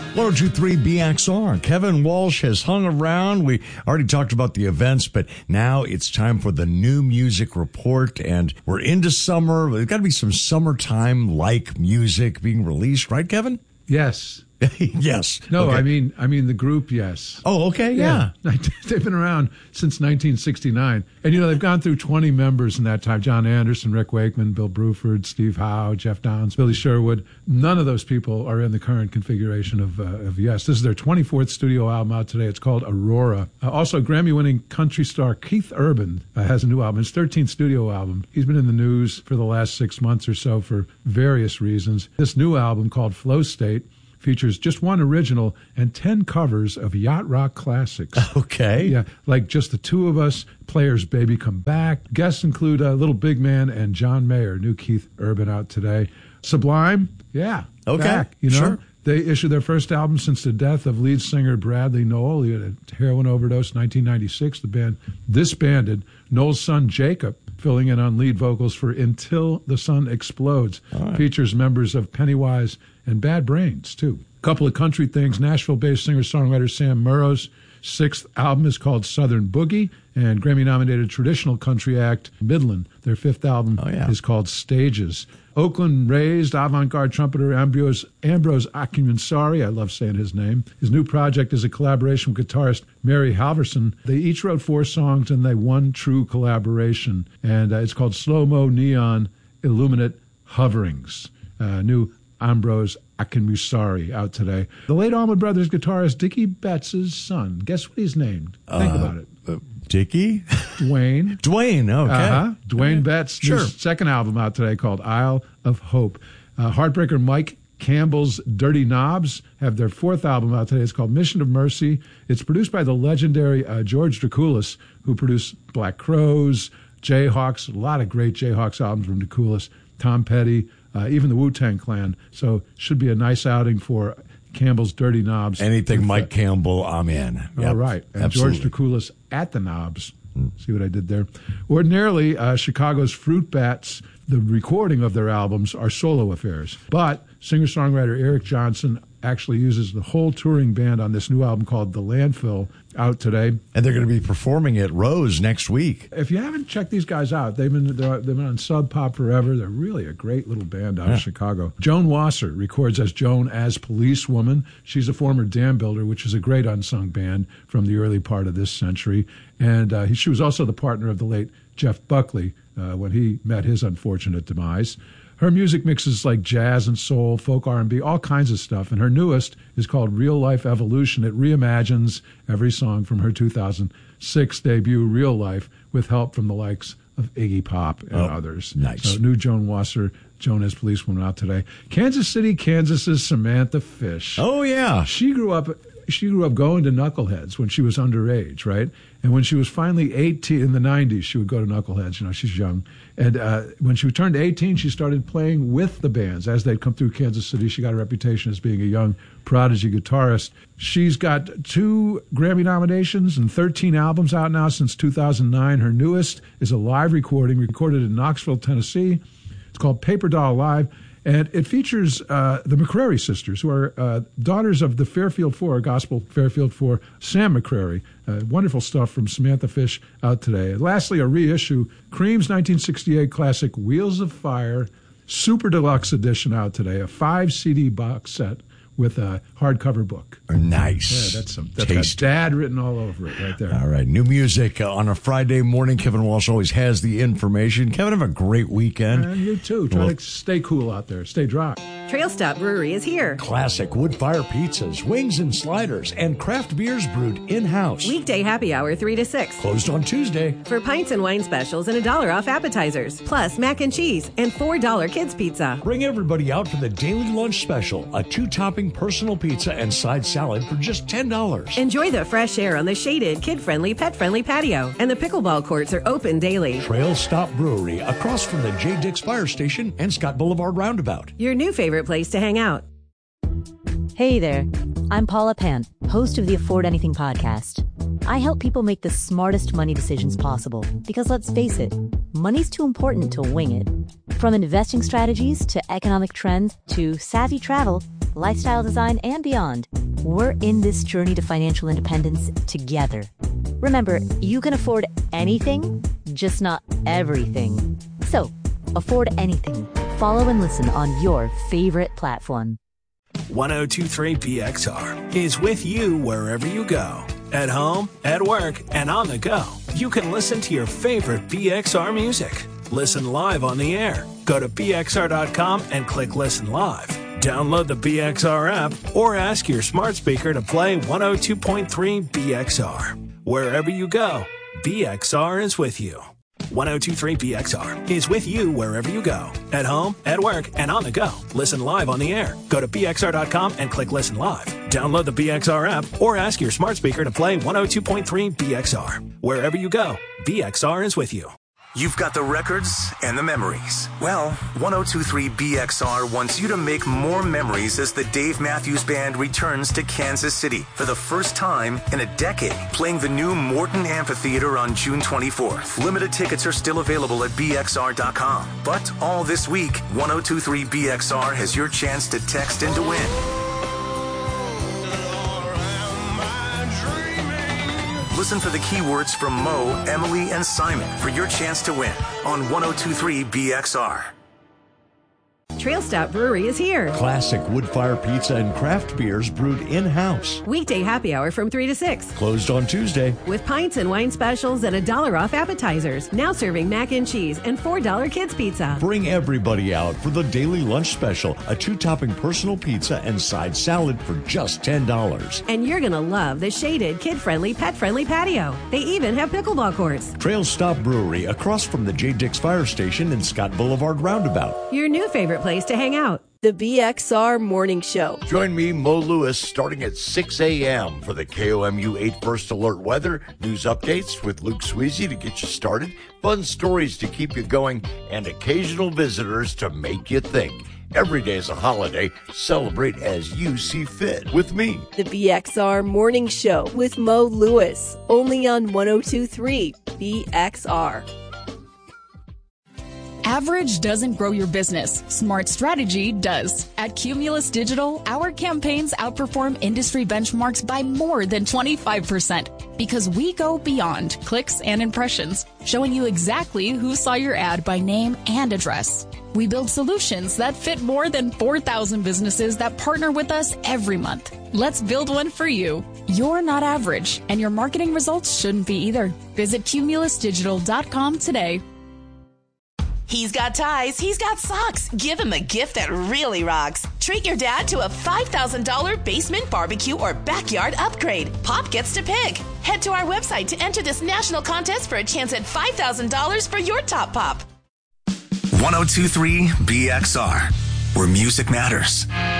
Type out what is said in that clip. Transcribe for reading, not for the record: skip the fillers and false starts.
1023 BXR. Kevin Walsh has hung around. We already talked about the events, but now it's time for the new music report, and we're into summer. There's got to be some summertime-like music being released, right, Kevin? Yes. Yes. No, okay. I mean the group, yes. Oh, okay, yeah. They've been around since 1969. And, they've gone through 20 members in that time. John Anderson, Rick Wakeman, Bill Bruford, Steve Howe, Jeff Downs, Billy Sherwood. None of those people are in the current configuration of Yes. This is their 24th studio album out today. It's called Aurora. Also, Grammy-winning country star Keith Urban has a new album. His 13th studio album. He's been in the news for the last 6 months or so for various reasons. This new album called Flow State features just one original and 10 covers of yacht rock classics. Okay. Yeah, like Just the Two of Us, Players Baby Come Back. Guests include Little Big Man and John Mayer, new Keith Urban out today. Sublime, yeah. Okay, back, sure. They issued their first album since the death of lead singer Bradley Nowell. He had a heroin overdose in 1996. The band disbanded. Noel's son Jacob filling in on lead vocals for Until the Sun Explodes. Right. Features members of Pennywise and Bad Brains, too. A couple of country things. Nashville-based singer-songwriter Sam Murrow's sixth album is called Southern Boogie, and Grammy-nominated traditional country act Midland, their fifth album, is called Stages. Oakland-raised avant-garde trumpeter Ambrose Akinmusari, I love saying his name. His new project is a collaboration with guitarist Mary Halverson. They each wrote 4 songs, and they one true collaboration, and it's called Slow-Mo Neon Illuminate Hoverings. New Ambrose Akinmusari out today. The late Allman Brothers guitarist Dickie Betts' son. Guess what he's named? Think about it. Dickie? Dwayne. Dwayne, okay. Dwayne Betts' new second album out today called Isle of Hope. Heartbreaker Mike Campbell's Dirty Knobs have their 4th album out today. It's called Mission of Mercy. It's produced by the legendary George Drakoulis, who produced Black Crowes, Jayhawks, a lot of great Jayhawks albums from Drakoulis, Tom Petty, even the Wu-Tang Clan. So should be a nice outing for Campbell's Dirty Knobs. Anything Mike Campbell, I'm in. Yep. All right. And absolutely. George Drakoulis at the Knobs. See what I did there? Ordinarily, Chicago's Fruit Bats, the recording of their albums are solo affairs. But singer-songwriter Eric Johnson actually uses the whole touring band on this new album called The Landfill, out today. And they're going to be performing at Rose next week. If you haven't checked these guys out, they've been on Sub Pop forever. They're really a great little band out of Chicago. Joan Wasser records as Joan as Policewoman. She's a former Dam Builder, which is a great unsung band from the early part of this century. And she was also the partner of the late Jeff Buckley when he met his unfortunate demise. Her music mixes like jazz and soul, folk R&B, all kinds of stuff. And her newest is called Real Life Evolution. It reimagines every song from her 2006 debut, Real Life, with help from the likes of Iggy Pop and others. Nice. So new Joan Wasser, Joan as Policewoman out today. Kansas City, Kansas's Samantha Fish. Oh, yeah. She grew up going to Knuckleheads when she was underage, right? And when she was finally 18 in the 90s, she would go to Knuckleheads. She's young. And when she turned 18, she started playing with the bands. As they'd come through Kansas City, she got a reputation as being a young prodigy guitarist. She's got 2 Grammy nominations and 13 albums out now since 2009. Her newest is a live recording recorded in Knoxville, Tennessee. It's called Paper Doll Live. And it features the McCrary sisters, who are daughters of the Fairfield Four, gospel Fairfield Four, Sam McCrary. Wonderful stuff from Samantha Fish out today. And lastly, a reissue, Cream's 1968 classic Wheels of Fire, Super Deluxe Edition out today, a 5-CD box set with a hardcover book. Nice. Yeah, that's got Dad written all over it right there. All right, new music on a Friday morning. Kevin Walsh always has the information. Kevin, have a great weekend. And you too. Try to stay cool out there. Stay dry. Trail Stop Brewery is here. Classic wood-fire pizzas, wings and sliders, and craft beers brewed in-house. Weekday happy hour 3 to 6. Closed on Tuesday. For pints and wine specials and $1 off appetizers. Plus mac and cheese and $4 kids pizza. Bring everybody out for the daily lunch special, a 2-topping personal pizza and side salad for just $10. Enjoy the fresh air on the shaded, kid-friendly, pet-friendly patio. And the pickleball courts are open daily. Trail Stop Brewery, across from the J. Dix Fire Station and Scott Boulevard Roundabout. Your new favorite place to hang out. Hey there, I'm Paula Pant, host of the Afford Anything podcast. I help people make the smartest money decisions possible because let's face it, money's too important to wing it. From investing strategies to economic trends to savvy travel, lifestyle design, and beyond, We're in this journey to financial independence together. Remember, you can afford anything, just not everything. So, afford anything. Follow and listen on your favorite platform. 102.3 BXR is with you wherever you go. At home, at work, and on the go. You can listen to your favorite BXR music. Listen live on the air. Go to BXR.com and click Listen Live. Download the BXR app or ask your smart speaker to play 102.3 BXR. Wherever you go, BXR is with you. 102.3 BXR is with you wherever you go. At home, at work, and on the go. Listen live on the air. Go to BXR.com and click Listen Live. Download the BXR app or ask your smart speaker to play 102.3 BXR. Wherever you go, BXR is with you. You've got the records and the memories. Well, 102.3 BXR wants you to make more memories as the Dave Matthews Band returns to Kansas City for the first time in a decade, playing the new Morton Amphitheater on June 24th. Limited tickets are still available at BXR.com. But all this week, 102.3 BXR has your chance to text and to win. Listen for the keywords from Mo, Emily, and Simon for your chance to win on 102.3 BXR. Trail Stop Brewery is here. Classic wood fire pizza and craft beers brewed in-house. Weekday happy hour from 3 to 6. Closed on Tuesday. With pints and wine specials and $1 off appetizers. Now serving mac and cheese and $4 kids pizza. Bring everybody out for the daily lunch special, a 2-topping personal pizza and side salad for just $10. And you're going to love the shaded, kid-friendly, pet-friendly patio. They even have pickleball courts. Trail Stop Brewery, across from the J. Dix Fire Station and Scott Boulevard Roundabout. Your new favorite place to hang out. The BXR Morning Show. Join me, Mo Lewis, starting at 6 a.m. for the KOMU 8 First Alert weather, news updates with Luke Sweezy to get you started, fun stories to keep you going, and occasional visitors to make you think. Every day is a holiday. Celebrate as you see fit with me. The BXR Morning Show with Mo Lewis, only on 102.3 BXR. Average doesn't grow your business. Smart strategy does. At Cumulus Digital, our campaigns outperform industry benchmarks by more than 25% because we go beyond clicks and impressions, showing you exactly who saw your ad by name and address. We build solutions that fit more than 4,000 businesses that partner with us every month. Let's build one for you. You're not average, and your marketing results shouldn't be either. Visit cumulusdigital.com today. He's got ties, he's got socks. Give him a gift that really rocks. Treat your dad to a $5,000 basement barbecue or backyard upgrade. Pop gets to pick. Head to our website to enter this national contest for a chance at $5,000 for your top pop. 102.3 BXR, where music matters.